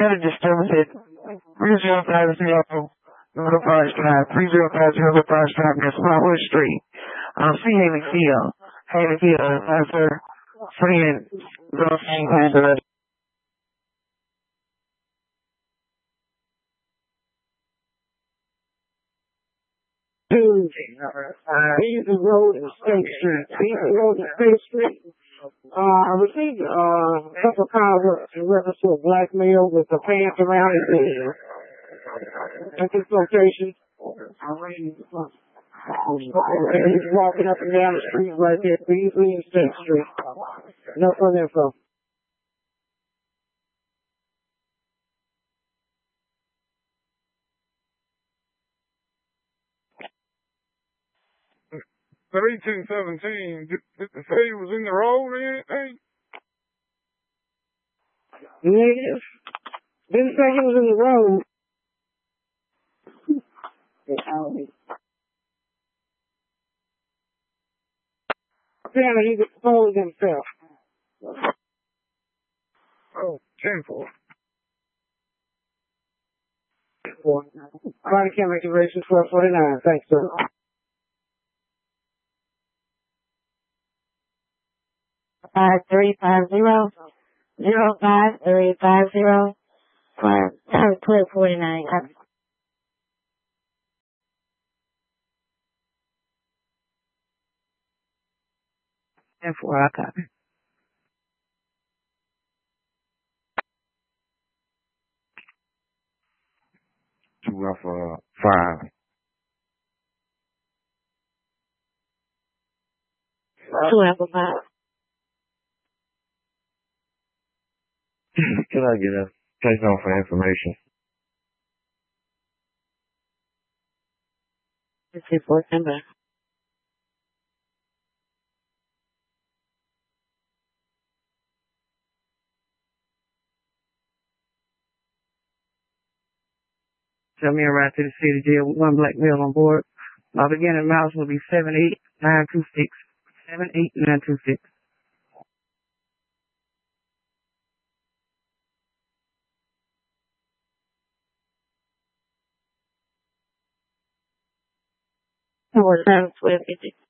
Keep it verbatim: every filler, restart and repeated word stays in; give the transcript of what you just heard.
kind of disturbance at three zero five zero Northwest Drive, three zero five zero Northwest Drive, that's Smallwood Street, um, C. Haley Field. Haley Field, that's her friend, girlfriend, grandmother. Uh, Easy Road and State Street. Easy Road and State Street. Uh, I received uh, a couple of calls in reference to a blackmail with the pants around his head. At this location, I ran, uh, he's walking up and down the street right there, Beasley and State Street. No further info. thirteen seventeen, did, did they say he was in the road or anything? Negative. Didn't say he was in the road. Apparently he exposed himself. Oh, ten four. Body cam activation twelve forty-nine. Thanks, sir. Five three five zero zero five three five zero five twelve forty nine. And four, I copy. Two Alpha five. Two Alpha five. Can I get a take on for information? Let's see, fourth number. Tell me around to the city jail with one black male on board. My beginning mouse will be seven eight nine two six. seven eight nine two six. Or seven twelve fifty.